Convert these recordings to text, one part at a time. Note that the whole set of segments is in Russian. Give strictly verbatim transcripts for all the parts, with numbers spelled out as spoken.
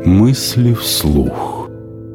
Мысли вслух.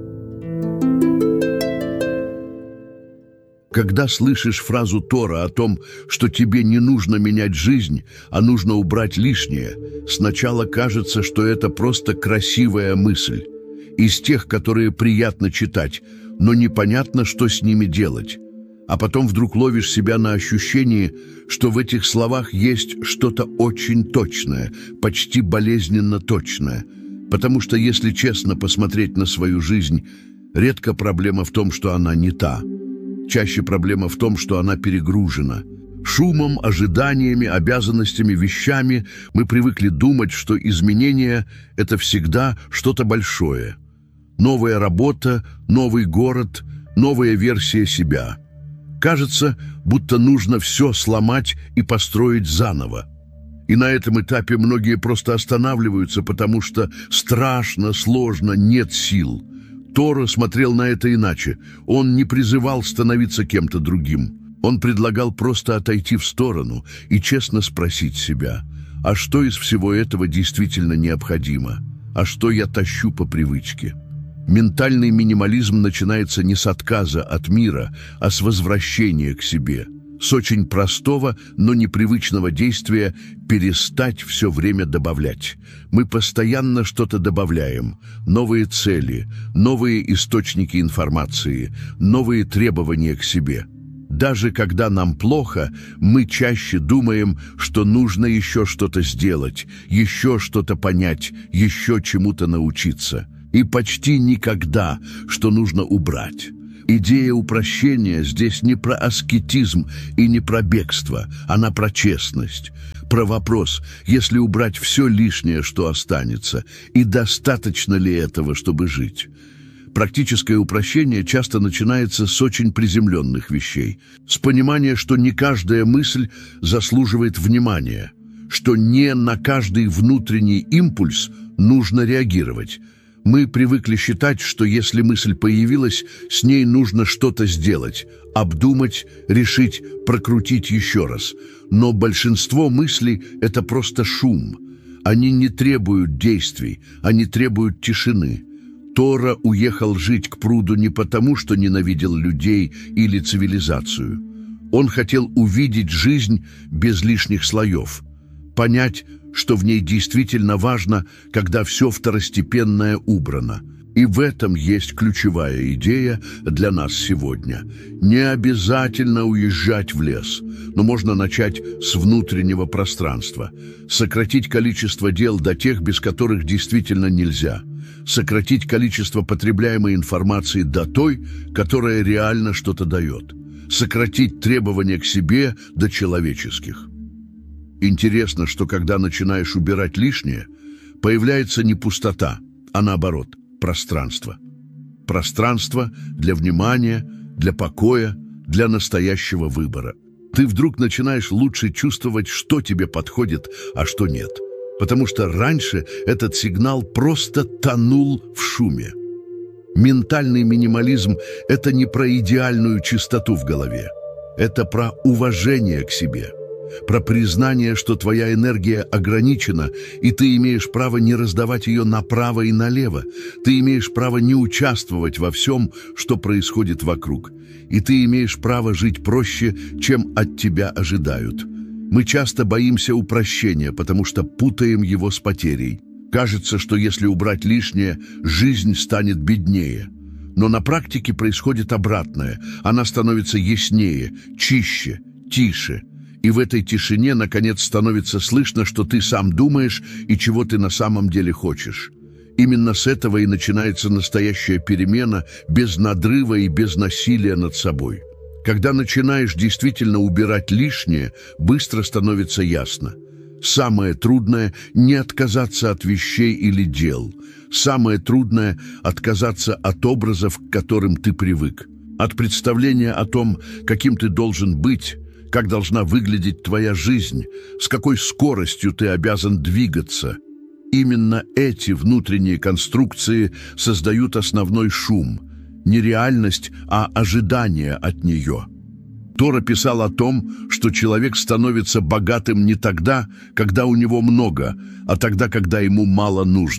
Когда слышишь фразу Тора о том, что тебе не нужно менять жизнь, а нужно убрать лишнее, сначала кажется, что это просто красивая мысль, из тех, которые приятно читать, но непонятно, что с ними делать. А потом вдруг ловишь себя на ощущении, что в этих словах есть что-то очень точное, почти болезненно точное. Потому что, если честно посмотреть на свою жизнь, редко проблема в том, что она не та. Чаще проблема в том, что она перегружена. Шумом, ожиданиями, обязанностями, вещами мы привыкли думать, что изменения – это всегда что-то большое. Новая работа, новый город, новая версия себя. Кажется, будто нужно все сломать и построить заново. И на этом этапе многие просто останавливаются, потому что страшно, сложно, нет сил. Тора смотрел на это иначе. Он не призывал становиться кем-то другим. Он предлагал просто отойти в сторону и честно спросить себя, а что из всего этого действительно необходимо? А что я тащу по привычке? Ментальный минимализм начинается не с отказа от мира, а с возвращения к себе. С очень простого, но непривычного действия перестать все время добавлять. Мы постоянно что-то добавляем. Новые цели, новые источники информации, новые требования к себе. Даже когда нам плохо, мы чаще думаем, что нужно еще что-то сделать, еще что-то понять, еще чему-то научиться. И почти никогда, что нужно убрать. Идея упрощения здесь не про аскетизм и не про бегство, она про честность. Про вопрос, если убрать все лишнее, что останется, и достаточно ли этого, чтобы жить. Практическое упрощение часто начинается с очень приземленных вещей, с понимания, что не каждая мысль заслуживает внимания, что не на каждый внутренний импульс нужно реагировать. Мы привыкли считать, что если мысль появилась, с ней нужно что-то сделать, обдумать, решить, прокрутить еще раз. Но большинство мыслей – это просто шум. Они не требуют действий, они требуют тишины. Тора уехал жить к пруду не потому, что ненавидел людей или цивилизацию. Он хотел увидеть жизнь без лишних слоев, понять, что в ней действительно важно, когда все второстепенное убрано. И в этом есть ключевая идея для нас сегодня. Не обязательно уезжать в лес, но можно начать с внутреннего пространства. Сократить количество дел до тех, без которых действительно нельзя. Сократить количество потребляемой информации до той, которая реально что-то дает. Сократить требования к себе до человеческих. Интересно, что когда начинаешь убирать лишнее, появляется не пустота, а наоборот, пространство. Пространство для внимания, для покоя, для настоящего выбора. Ты вдруг начинаешь лучше чувствовать, что тебе подходит, а что нет. Потому что раньше этот сигнал просто тонул в шуме. Ментальный минимализм – это не про идеальную чистоту в голове. Это про уважение к себе. Про признание, что твоя энергия ограничена, и ты имеешь право не раздавать ее направо и налево. Ты имеешь право не участвовать во всем, что происходит вокруг. И ты имеешь право жить проще, чем от тебя ожидают. Мы часто боимся упрощения, потому что путаем его с потерей. Кажется, что если убрать лишнее, жизнь станет беднее. Но на практике происходит обратное. Она становится яснее, чище, тише. И в этой тишине, наконец, становится слышно, что ты сам думаешь и чего ты на самом деле хочешь. Именно с этого и начинается настоящая перемена, без надрыва и без насилия над собой. Когда начинаешь действительно убирать лишнее, быстро становится ясно. Самое трудное – не отказаться от вещей или дел. Самое трудное – отказаться от образов, к которым ты привык. От представления о том, каким ты должен быть, как должна выглядеть твоя жизнь, с какой скоростью ты обязан двигаться. Именно эти внутренние конструкции создают основной шум. Не реальность, а ожидание от нее. Тора писал о том, что человек становится богатым не тогда, когда у него много, а тогда, когда ему мало нужно.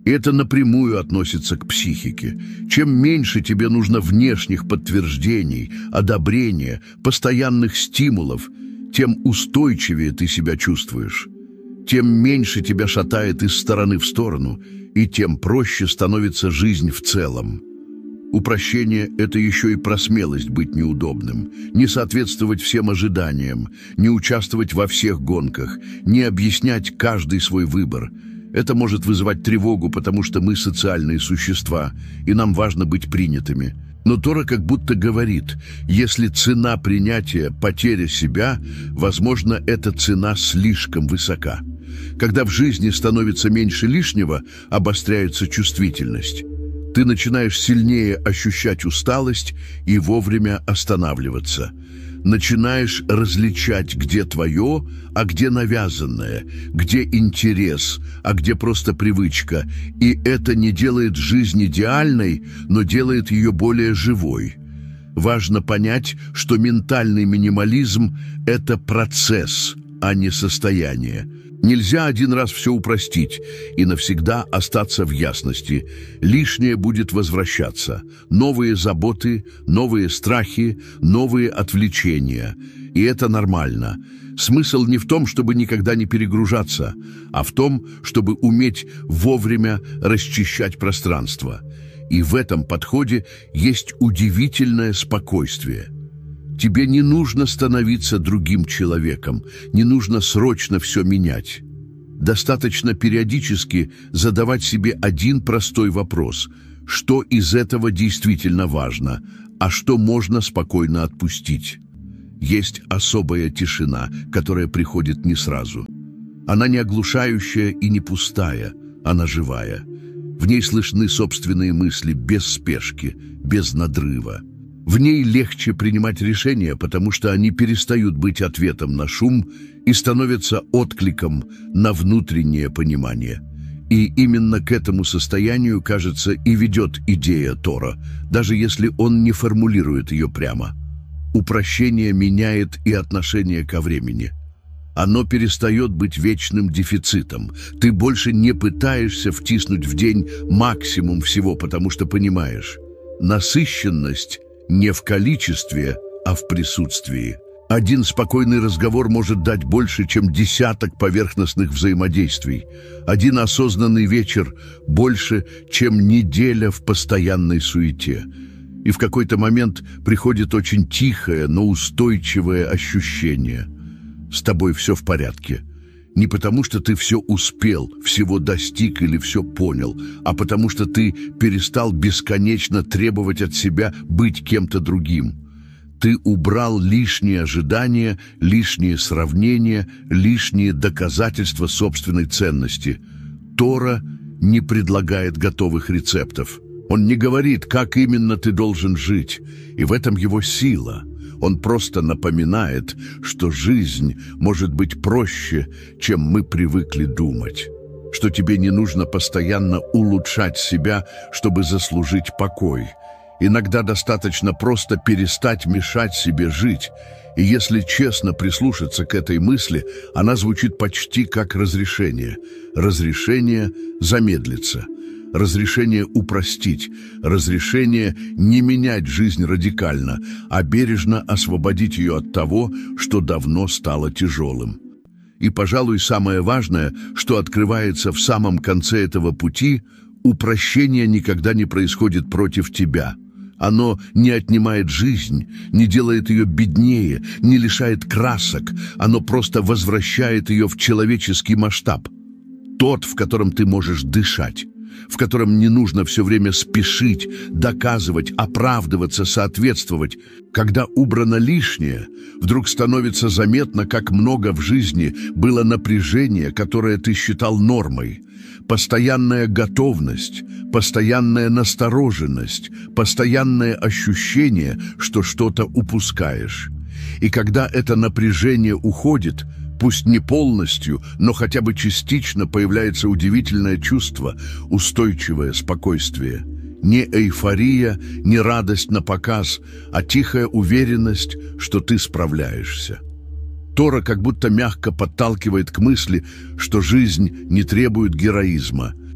И это напрямую относится к психике. Чем меньше тебе нужно внешних подтверждений, одобрения, постоянных стимулов, тем устойчивее ты себя чувствуешь. Тем меньше тебя шатает из стороны в сторону, и тем проще становится жизнь в целом. Упрощение – это еще и про смелость быть неудобным, не соответствовать всем ожиданиям, не участвовать во всех гонках, не объяснять каждый свой выбор. Это может вызывать тревогу, потому что мы социальные существа, и нам важно быть принятыми. Но Тора как будто говорит, если цена принятия – потеря себя, возможно, эта цена слишком высока. Когда в жизни становится меньше лишнего, обостряется чувствительность. Ты начинаешь сильнее ощущать усталость и вовремя останавливаться. Начинаешь различать, где твое, а где навязанное, где интерес, а где просто привычка. И это не делает жизнь идеальной, но делает ее более живой. Важно понять, что ментальный минимализм – это процесс, а не состояние. Нельзя один раз все упростить и навсегда остаться в ясности. Лишнее будет возвращаться. Новые заботы, новые страхи, новые отвлечения. И это нормально. Смысл не в том, чтобы никогда не перегружаться, а в том, чтобы уметь вовремя расчищать пространство. И в этом подходе есть удивительное спокойствие. Тебе не нужно становиться другим человеком, не нужно срочно все менять. Достаточно периодически задавать себе один простой вопрос: что из этого действительно важно, а что можно спокойно отпустить. Есть особая тишина, которая приходит не сразу. Она не оглушающая и не пустая, она живая. В ней слышны собственные мысли без спешки, без надрыва. В ней легче принимать решения, потому что они перестают быть ответом на шум и становятся откликом на внутреннее понимание. И именно к этому состоянию, кажется, и ведет идея Тора, даже если он не формулирует ее прямо. Упрощение меняет и отношение ко времени. Оно перестает быть вечным дефицитом. Ты больше не пытаешься втиснуть в день максимум всего, потому что понимаешь, насыщенность не в количестве, а в присутствии. Один спокойный разговор может дать больше, чем десяток поверхностных взаимодействий. Один осознанный вечер больше, чем неделя в постоянной суете. И в какой-то момент приходит очень тихое, но устойчивое ощущение: с тобой все в порядке. Не потому, что ты все успел, всего достиг или все понял, а потому что ты перестал бесконечно требовать от себя быть кем-то другим. Ты убрал лишние ожидания, лишние сравнения, лишние доказательства собственной ценности. Тора не предлагает готовых рецептов. Он не говорит, как именно ты должен жить, и в этом его сила. Он просто напоминает, что жизнь может быть проще, чем мы привыкли думать. Что тебе не нужно постоянно улучшать себя, чтобы заслужить покой. Иногда достаточно просто перестать мешать себе жить. И если честно прислушаться к этой мысли, она звучит почти как разрешение. Разрешение замедлиться. Разрешение упростить, разрешение не менять жизнь радикально, а бережно освободить ее от того, что давно стало тяжелым. И, пожалуй, самое важное, что открывается в самом конце этого пути: упрощение никогда не происходит против тебя. Оно не отнимает жизнь, не делает ее беднее, не лишает красок, оно просто возвращает ее в человеческий масштаб. Тот, в котором ты можешь дышать, в котором не нужно все время спешить, доказывать, оправдываться, соответствовать. Когда убрано лишнее, вдруг становится заметно, как много в жизни было напряжения, которое ты считал нормой. Постоянная готовность, постоянная настороженность, постоянное ощущение, что что-то упускаешь. И когда это напряжение уходит, пусть не полностью, но хотя бы частично, появляется удивительное чувство, устойчивое спокойствие. Не эйфория, не радость на показ, а тихая уверенность, что ты справляешься. Тора как будто мягко подталкивает к мысли, что жизнь не требует героизма.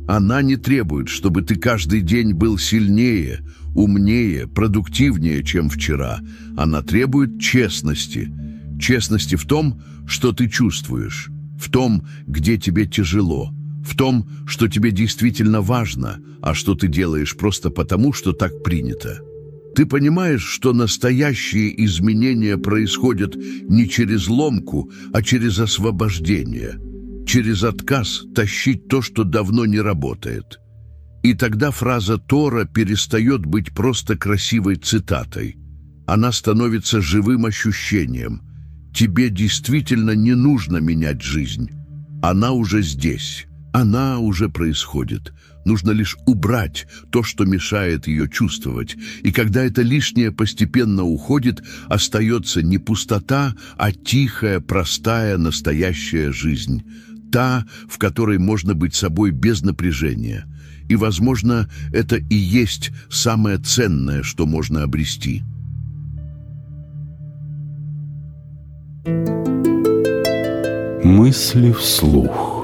Она не требует, чтобы ты каждый день был сильнее, умнее, продуктивнее, чем вчера. Она требует честности. Честности в том, что ты чувствуешь, в том, где тебе тяжело, в том, что тебе действительно важно, а что ты делаешь просто потому, что так принято. Ты понимаешь, что настоящие изменения происходят не через ломку, а через освобождение, через отказ тащить то, что давно не работает. И тогда фраза Тора перестает быть просто красивой цитатой. Она становится живым ощущением. Тебе действительно не нужно менять жизнь. Она уже здесь. Она уже происходит. Нужно лишь убрать то, что мешает ее чувствовать. И когда это лишнее постепенно уходит, остается не пустота, а тихая, простая, настоящая жизнь. Та, в которой можно быть собой без напряжения. И, возможно, это и есть самое ценное, что можно обрести. Мысли вслух.